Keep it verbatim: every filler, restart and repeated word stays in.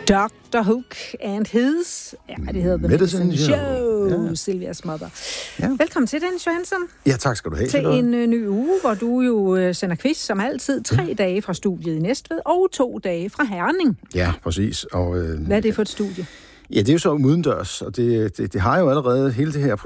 doctor Hook and his, ja, det hedder The Medicine, Medicine Show, Show. Ja. Silvias mother. Ja. Velkommen til, Dennis Johansson. Ja, tak skal du have. Til en uh, ny uge, hvor du jo uh, sender quiz som altid. Tre ja. dage fra studiet i Næstved og to dage fra Herning. Ja, præcis. Og, øh, Hvad er det for et studie? Ja, det er jo så udendørs, og det, det, det har jo allerede hele det her